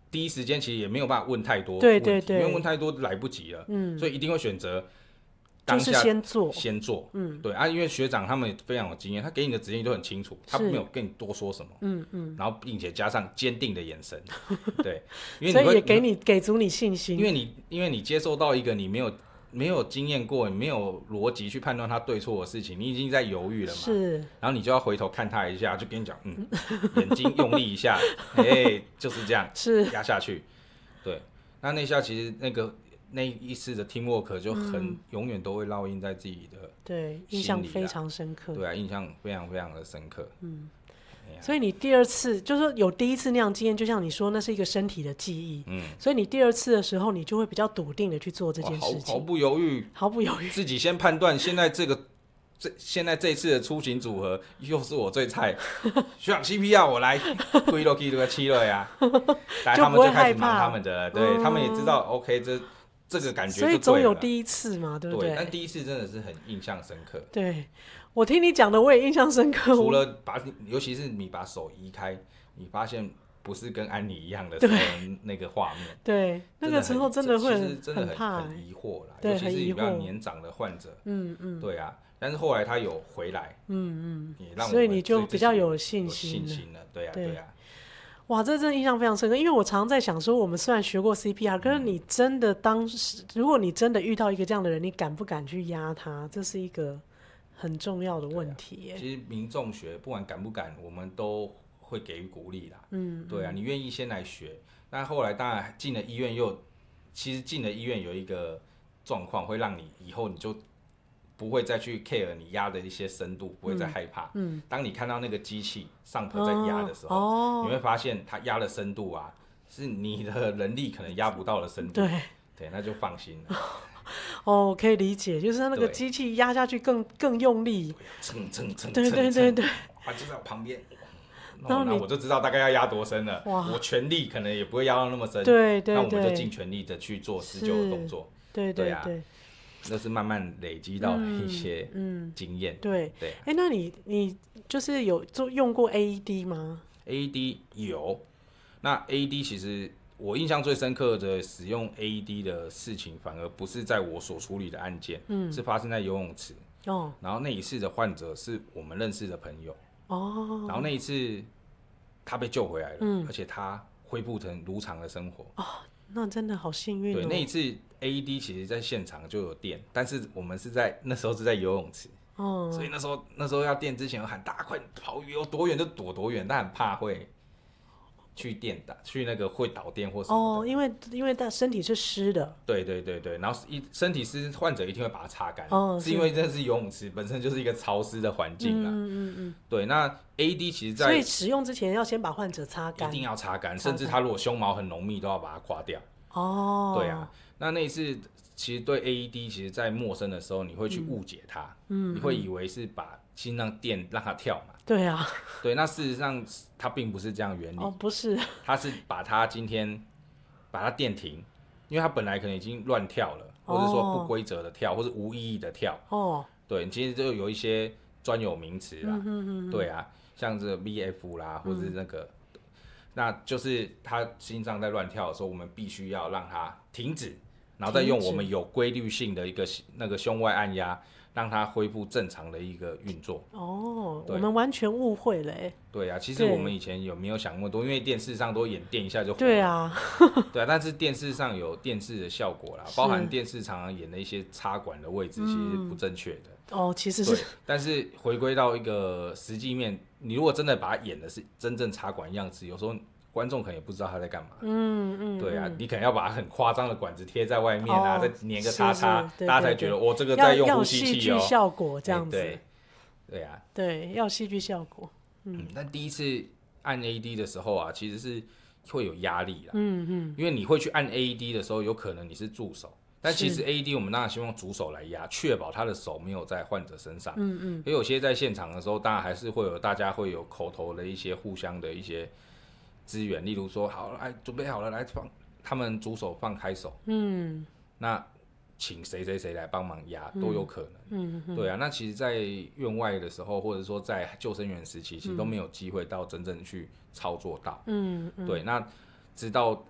第一时间其实也没有办法问太多对问题， 对对， 因为问太多来不及了，所以一定会选择就是当下先做， 对啊，因为学长他们非常有经验，他给你的指令都很清楚，他没有跟你多说什么，然后并且加上坚定的眼神，对，因为所以也给足你信心， 因为你接受到一个你没有经验过，你没有逻辑去判断他对错的事情，你已经在犹豫了嘛， 是， 然后你就要回头看他一下，就跟你讲，眼睛用力一下，就是这样， 是压下去，对，那下其实那一次的 teamwork 就永远都会烙印在自己的对，印象非常深刻。 对啊，印象非常非常的深刻。 所以你第二次就是说有第一次那样经验，就像你说，那是一个身体的记忆。所以你第二次的时候，你就会比较笃定的去做这件事情， 毫不犹豫，自己先判断。现在这一次的出行组合又是我最菜，学长 CPR 我来，归了这个七了呀，来他们就开始忙他们的了，对他们也知道 OK 这个感觉就对了， 所以总有第一次嘛，对不对？ 但第一次真的是很印象深刻。 对，我听你讲的我也印象深刻。 除了尤其是你把手移开，你发现不是跟安妮一样的那个画面， 对，那个时候真的会很怕， 很疑惑啦， 尤其是比较年长的患者，对啊。但是后来他有回来，也让我所以你就比较有信心了，对啊，对啊。 哇，这真的印象非常深刻，因为我常常在想说，我们虽然学过 CPR，可是你真的如果你真的遇到一个这样的人，你敢不敢去压他？这是一个很重要的问题耶。 其实民众学不管敢不敢，我们都会给予鼓励啦。对啊，你愿意先来学，但后来当然进了医院其实进了医院有一个状况，会让你以后你就不会再去 care 你压的一些深度，不会再害怕。当你看到那个机器上头在压的时候，你会发现它压的深度啊，是你的人力可能压不到的深度。对，那就放心了。 哦，可以理解，就是那个机器压下去更用力，对， 它就在我旁边。那我就知道大概要压多深了。我全力可能也不会压到那么深。 对， 那我们就尽全力的去做施救的动作。对啊。那是慢慢累积到的一些经验。 对。那你就是有用过 AED 吗？ AED 有。那 AED 其实我印象最深刻的使用 AED 的事情，反而不是在我所处理的案件，是发生在游泳池。然后那一次的患者是我们认识的朋友。然后那一次他被救回来了，而且他恢复成如常的生活。 那真的好幸运。 对，那一次 AED 其实在现场就有电，但是我们那时候是在游泳池，所以那时候要电之前喊大家快跑，有多远就躲多远，但很怕会去那个会导电或什么的。 因为他身体是湿的。对， 然后身体湿，患者一定会把它擦干。是因为这是游泳池本身就是一个潮湿的环境啦。对，那 AED 其实所以使用之前要先把患者擦干， 一定要擦干，甚至他如果胸毛很浓密都要把它刮掉。对啊，那一次其实对 AED 其实在陌生的时候你会去误解它，你会以为是把心脏电让它跳嘛。 对啊。 对，那事实上它并不是这样原理。 不是， 它是把它电停，因为它本来可能已经乱跳了，或者说不规则的跳，或是无意义的跳。对，其实就有一些专有名词啦。对啊，像这 VF 啦，或者是那个。那就是他心脏在乱跳的时候，我们必须要让它停止，然后再用我们有规律性的一个那个胸外按压，让它恢复正常的一个运作。 我们完全误会了。 对啊，其实我们以前有没有想那么多？因为电视上都演电一下就火了。 对啊。 对啊，但是电视上有电视的效果啦，包含电视常常演的一些插管的位置其实是不正确的。 其实是。 但是回归到一个实际面，你如果真的把它演的是真正插管样子，有时候观众可能也不知道他在干嘛。对啊，你可能要把很夸张的管子贴在外面啊，再粘个叉叉，大家才觉得这个在用呼吸器。 要戏剧效果这样子。 对啊。 对，要戏剧效果。 但第一次按 AED 的时候啊，其实是会有压力啦。因为你会去按 AED 的时候，有可能你是助手。但其实 AED 我们当然希望主手来压，确保他的手没有在患者身上。也有些在现场的时候，当然还是会有大家会有口头的一些互相的一些资源，例如说好了，准备好了，来放他们主手放开手。那请谁来帮忙压都有可能。对啊，那其实，在院外的时候，或者说在救生员时期，其实都没有机会到真正去操作到。对，那直到